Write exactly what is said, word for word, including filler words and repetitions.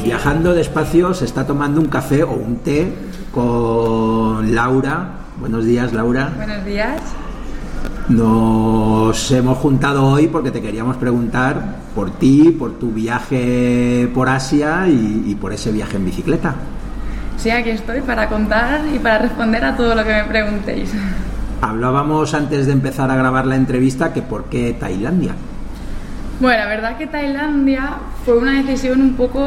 Viajando Despacio se está tomando un café o un té con Laura. Buenos días, Laura. Buenos días. Nos hemos juntado hoy porque te queríamos preguntar por ti, por tu viaje por Asia y, y por ese viaje en bicicleta. Sí, aquí estoy para contar y para responder a todo lo que me preguntéis. Hablábamos antes de empezar a grabar la entrevista que por qué Tailandia. Bueno, la verdad que Tailandia fue una decisión un poco